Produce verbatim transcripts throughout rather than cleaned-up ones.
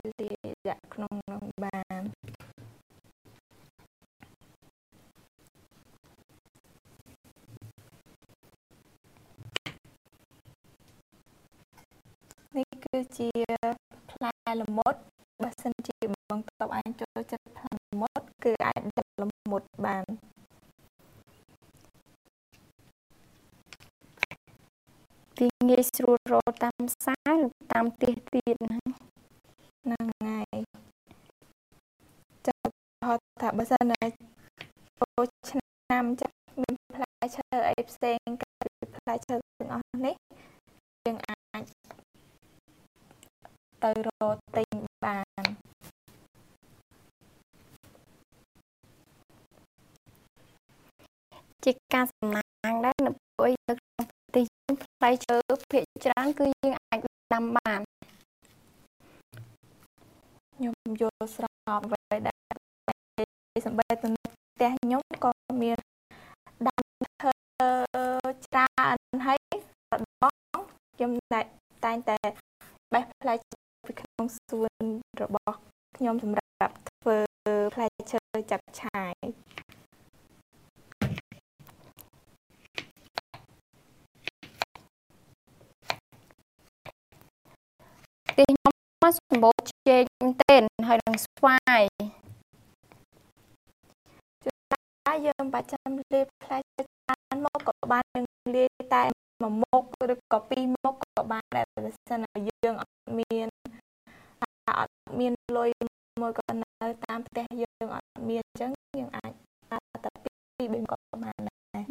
លាដាក់ក្នុងនឹងបាននេះគឺជាផ្លែល្មុតបើសិនជាបងតបអាចចូលចិត្តផ្លែល្មុតគឺអាចដាក់ល្មុតបានវាងាយស្រួលរកតាមផ្សារឬតាមផ្ទះទៀតហ្នឹងហើយចាំហត់ថាបើសិនណាចូលឆ្នាំចាស់មានផ្លែឈើអីផ្សេងកាពីផ្លែឈើទាំងអស់នេះយើងអាចទៅរកទិញបានជាការសំណាងដែរនៅព្រោះនៅក្នុងប្រទេសយើងផ្លែឈើភាគច្រើនគឺយើងអាចដាំបានខ្ញុំយល់ស្របអ្វីដែលសម្បត្តិទៅផ្ទះខ្ញុំក៏មានដាំធ្វើច្រើនហើយម្ដងខ្ញុំតែងតែបេះផ្លែឈើពីក្នុងសួនរបស់ខ្ញុំសម្រាប់ធ្វើផ្លែឈើចាប់ឆាយទីខ្ញុំមកសម្បូរជែកមែនទែនហើយនឹងស្វាយតែយើងបាច់ចាំលាយផ្លែឈើច្រើនមកក៏បានយើងលាយតែមួយមុខឬក៏ពីរមុខក៏បានដែរបើសិនណាយើងអត់មានអត់មានលុយមួយក៏នៅតាមផ្ទះយើងអត់មានអញ្ចឹងយើងអាចដាក់តែពីរបីមុខក៏បានដែរ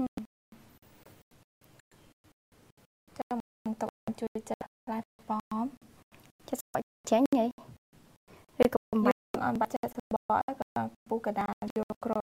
ចាំតើជួយចាក់ផ្លែប៉ោមចាក់ស្បកចេញហីឬក៏មិនបាច់អត់បាច់ចាក់ស្បកក៏ពុះកដាលយកក្រប